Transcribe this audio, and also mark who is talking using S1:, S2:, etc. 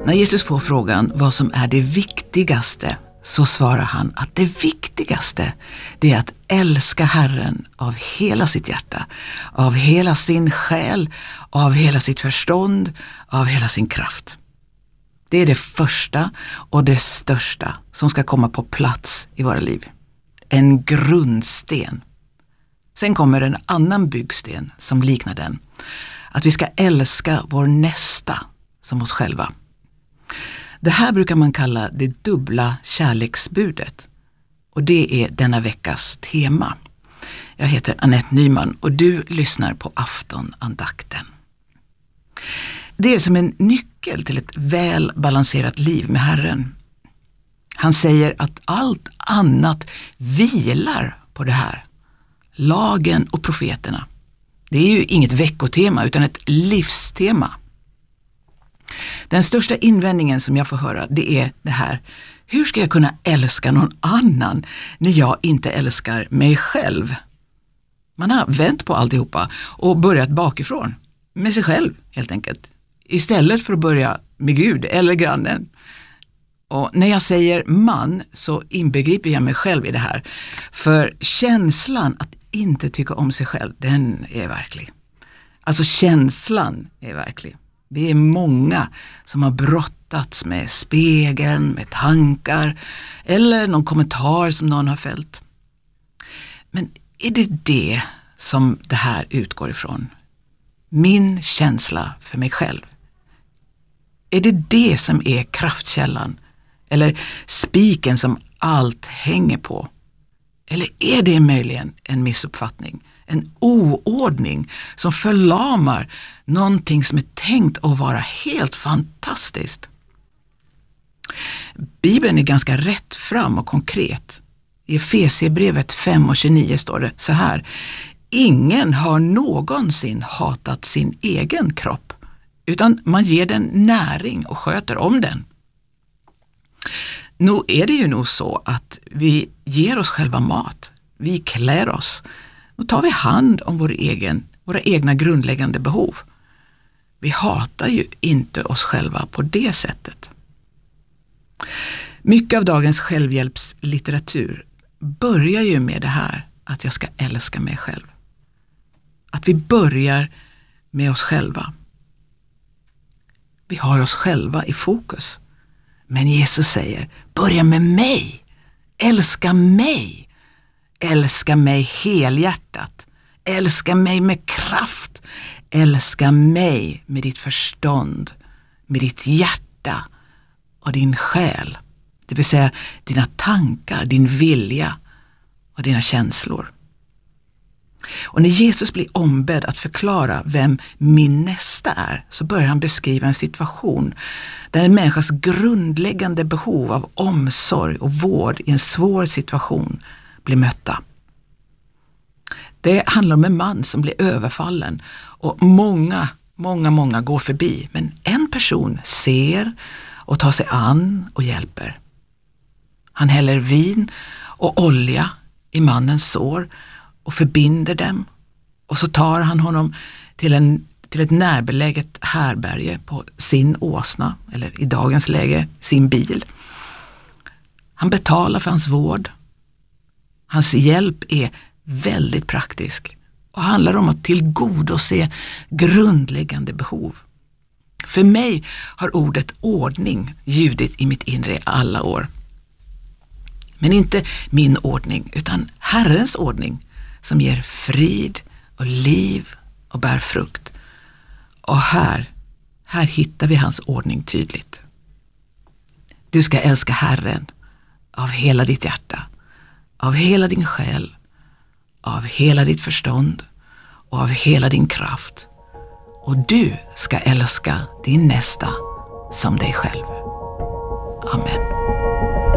S1: När Jesus får frågan vad som är det viktigaste, så svarar han att det viktigaste, det är att älska Herren av hela sitt hjärta, av hela sin själ, av hela sitt förstånd, av hela sin kraft. Det är det första och det största som ska komma på plats i våra liv. En grundsten. Sen kommer en annan byggsten som liknar den. Att vi ska älska vår nästa som oss själva. Det här brukar man kalla det dubbla kärleksbudet. Och det är denna veckas tema. Jag heter Annette Nyman och du lyssnar på aftonandakten. Det är som en nyckel till ett väl balanserat liv med Herren. Han säger att allt annat vilar på det här. Lagen och profeterna. Det är ju inget veckotema utan ett livstema. Den största invändningen som jag får höra, det är det här: hur ska jag kunna älska någon annan när jag inte älskar mig själv? Man har vänt på alltihopa och börjat bakifrån, med sig själv helt enkelt, istället för att börja med Gud eller grannen. Och när jag säger man så inbegriper jag mig själv i det här, för känslan att inte tycka om sig själv, den är verklig. Alltså känslan är verklig. Vi är många som har brottats med spegeln, med tankar eller någon kommentar som någon har fällt. Men är det det som det här utgår ifrån? Min känsla för mig själv. Är det det som är kraftkällan? Eller spiken som allt hänger på? Eller är det möjligen en missuppfattning? En oordning som förlamar någonting som är tänkt att vara helt fantastiskt. Bibeln är ganska rätt fram och konkret. I Efesierbrevet 5:29 står det så här: ingen har någonsin hatat sin egen kropp, utan man ger den näring och sköter om den. Nog är det ju nog så att vi ger oss själva mat. Vi klär oss. Då tar vi hand om våra egna grundläggande behov. Vi hatar ju inte oss själva på det sättet. Mycket av dagens självhjälpslitteratur börjar ju med det här, att jag ska älska mig själv. Att vi börjar med oss själva. Vi har oss själva i fokus. Men Jesus säger, börja med mig. Älska mig. Älska mig helhjärtat. Älska mig med kraft. Älska mig med ditt förstånd, med ditt hjärta och din själ. Det vill säga dina tankar, din vilja och dina känslor. Och när Jesus blir ombedd att förklara vem min nästa är, så börjar han beskriva en situation där en människas grundläggande behov av omsorg och vård i en svår situation blir mötta. Det handlar om en man som blir överfallen och många går förbi. Men en person ser och tar sig an och hjälper. Han häller vin och olja i mannens sår och förbinder dem. Och så tar han honom till ett närbeläget härberge på sin åsna, eller i dagens läge sin bil. Han betalar för hans vård. Hans hjälp är väldigt praktisk och handlar om att tillgodose grundläggande behov. För mig har ordet ordning ljudit i mitt inre alla år. Men inte min ordning, utan Herrens ordning som ger frid och liv och bär frukt. Och här hittar vi hans ordning tydligt. Du ska älska Herren av hela ditt hjärta, av hela din själ, av hela ditt förstånd och av hela din kraft. Och du ska älska din nästa som dig själv. Amen.